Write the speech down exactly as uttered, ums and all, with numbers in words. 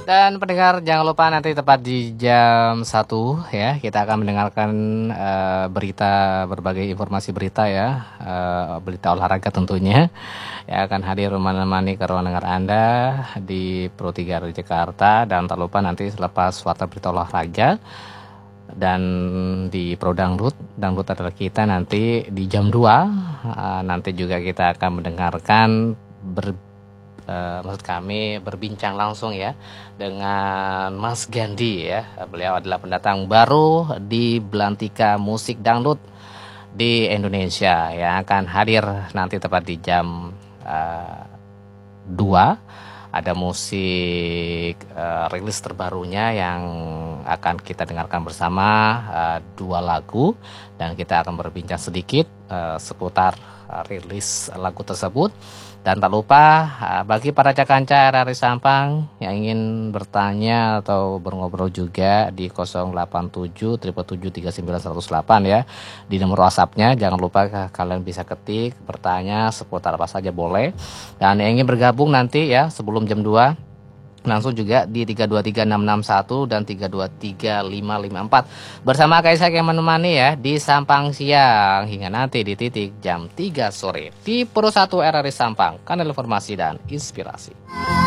Dan pendengar jangan lupa nanti tepat di jam satu ya, kita akan mendengarkan uh, berita, berbagai informasi berita ya, uh, berita olahraga tentunya. Ya akan hadir menemani ke ruang dengar Anda di Pro tiga di Jakarta. Dan tak lupa nanti selepas warta berita olahraga dan di Pro Dangdut, Dangdut adalah kita nanti di jam dua, uh, nanti juga kita akan mendengarkan ber Uh, maksud kami berbincang langsung ya dengan Mas Gandhi ya. Beliau adalah pendatang baru di Belantika Musik Dangdut di Indonesia yang akan hadir nanti tepat di jam uh, dua. Ada musik uh, rilis terbarunya yang akan kita dengarkan bersama, uh, dua lagu, dan kita akan berbincang sedikit uh, seputar uh, rilis lagu tersebut. Dan tak lupa bagi para cakanca R R I Sampang yang ingin bertanya atau berobrol juga di nol delapan tujuh tujuh tujuh tiga sembilan satu nol delapan ya. Di nomor WhatsApp-nya jangan lupa kalian bisa ketik bertanya seputar apa saja boleh. Dan yang ingin bergabung nanti ya sebelum jam dua langsung juga di tiga dua tiga enam enam satu dan tiga dua tiga lima lima empat bersama Kaisar yang menemani ya di Sampang siang hingga nanti di titik jam tiga sore di Pro satu R R I Sampang, kanal informasi dan inspirasi.